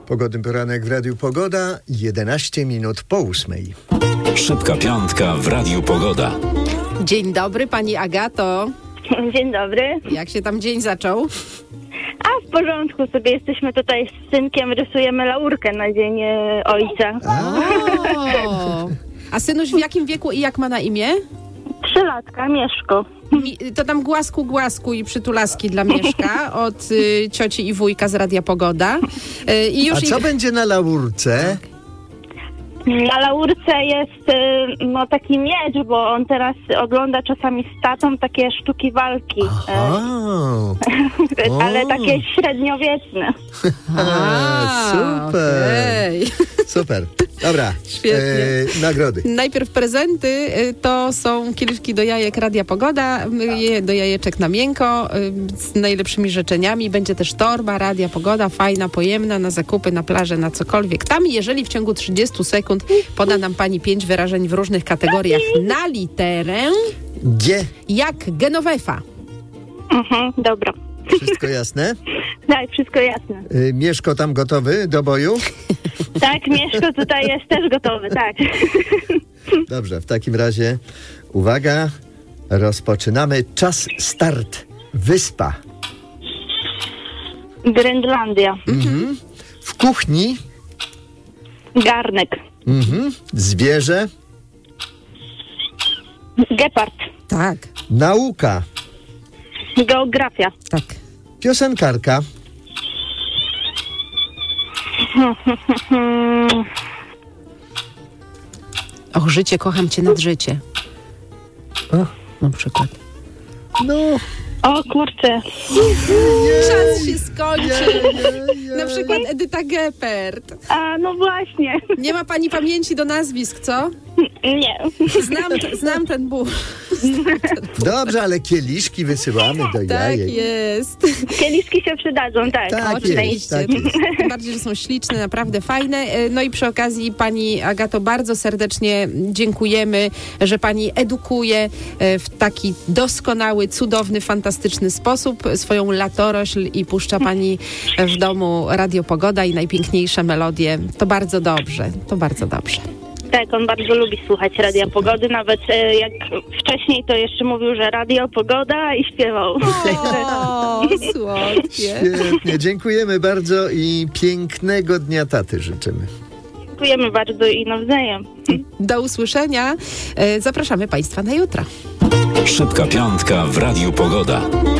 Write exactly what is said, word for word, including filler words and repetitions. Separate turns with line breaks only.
Pogodny poranek w Radiu Pogoda, jedenaście minut po ósmej.
Szybka piątka w Radiu Pogoda.
Dzień dobry, pani Agato.
Dzień dobry.
Jak się tam dzień zaczął?
A w porządku, sobie jesteśmy tutaj z synkiem, rysujemy laurkę na dzień e, ojca.
O, a synuś w jakim wieku i jak ma na imię?
Trzylatka, Mieszko.
Mi, to tam głasku, głasku i przytulaski dla Mieszka od y, cioci i wujka z Radia Pogoda. Y, i już
A co
i...
będzie na laurce?
Na laurce jest e, no taki miecz, bo on teraz ogląda czasami z tatą takie sztuki walki.
A,
E, ale
o.
takie średniowieczne.
A,
super.
okej.
Super. Dobra.
Świetnie.
E, nagrody.
Najpierw prezenty, y, to są kieliszki do jajek Radia Pogoda, y, je- do jajeczek na miękko, y, z najlepszymi życzeniami. Będzie też torba Radia Pogoda, fajna, pojemna, na zakupy, na plażę, na cokolwiek tam. Jeżeli w ciągu trzydziestu sekund poda nam pani pięć wyrażeń w różnych kategoriach na literę,
Gdzie?
jak Genovefa.
Mhm, dobra.
Wszystko jasne?
Tak, wszystko jasne.
E, Mieszko tam gotowy do boju?
Tak, Mieszko tutaj jest też gotowy, tak.
Dobrze, w takim razie uwaga, rozpoczynamy. Czas start. Wyspa.
Grenlandia.
W kuchni.
Garnek.
Mhm. Zwierzę.
Gepard.
Tak,
Nauka.
Geografia.
tak.
Piosenkarka.
Och, życie, kocham cię nad życie.
O.
Na przykład.
No.
O kurczę.
Czas się skończy. Na przykład Edyta Geppert.
A no właśnie.
Nie ma pani pamięci do nazwisk, co?
Nie.
Znam, znam ten ból.
Dobrze, ale kieliszki wysyłamy do
Tak
jajek.
jest.
Kieliszki się przydadzą, tak.
Tak jest,
Oczywiście.
tak jest.
Tym bardziej, że są śliczne, naprawdę fajne. No i przy okazji pani Agato, bardzo serdecznie dziękujemy, że pani edukuje w taki doskonały, cudowny, fantastyczny sposób swoją latorośl i puszcza pani w domu Radio Pogoda i najpiękniejsze melodie. To bardzo dobrze, to bardzo dobrze.
Tak, on bardzo lubi słuchać Radia Pogody, nawet e, jak wcześniej to jeszcze mówił, że Radio Pogoda i śpiewał.
O, słodkie.
Świetnie, dziękujemy bardzo i pięknego Dnia Taty życzymy.
Dziękujemy bardzo i nawzajem.
Do usłyszenia. Zapraszamy państwa na jutro.
Szybka piątka w Radiu Pogoda.